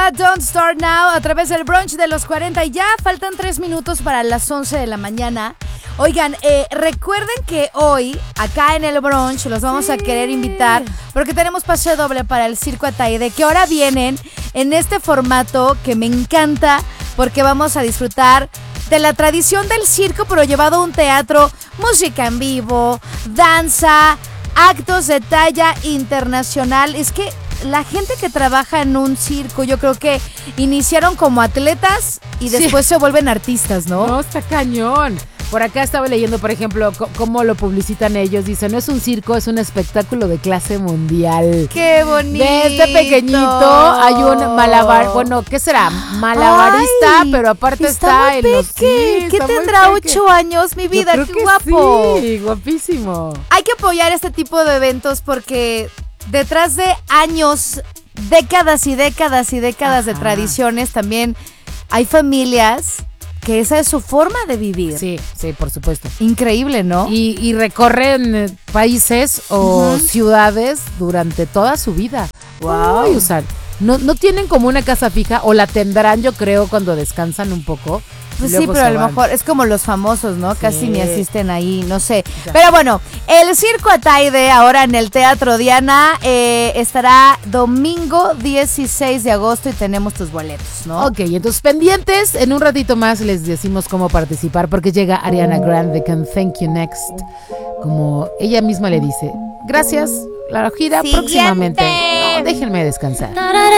era Don't Start Now a través del brunch de los 40 y ya faltan 3 minutos para las 11 de la mañana. Oigan, recuerden que hoy, acá en el brunch, los vamos a querer invitar porque tenemos pase doble para el Circo Ataide, que ahora vienen en este formato que me encanta porque vamos a disfrutar de la tradición del circo, pero llevado a un teatro, música en vivo, danza, actos de talla internacional. Es que la gente que trabaja en un circo, yo creo que iniciaron como atletas y después se vuelven artistas, ¿no? No, está cañón. Por acá estaba leyendo, por ejemplo, cómo lo publicitan ellos. Dicen, no es un circo, es un espectáculo de clase mundial. ¡Qué bonito! Desde pequeñito hay un malabar, bueno, ¿qué será? Malabarista, pero aparte está en los... Sí, ¿qué tendrá? 8 años, mi vida, yo creo qué que guapo. Sí, guapísimo. Hay que apoyar este tipo de eventos porque detrás de años, décadas y décadas y décadas de tradiciones, también hay familias que esa es su forma de vivir. Sí, sí, por supuesto. Increíble, ¿no? Y recorren países o ciudades durante toda su vida. Wow. Ay, o sea, no tienen como una casa fija, o la tendrán, yo creo, cuando descansan un poco. Pues sí, pero a lo mejor es como los famosos, ¿no? Sí. Casi ni asisten ahí, no sé. Ya. Pero bueno, el Circo Ataide ahora en el Teatro Diana estará domingo 16 de agosto y tenemos tus boletos, ¿no? Ok, entonces pendientes, en un ratito más les decimos cómo participar porque llega Ariana Grande con Thank You Next. Como ella misma le dice, gracias, la gira Siguiente. próximamente. No, déjenme descansar.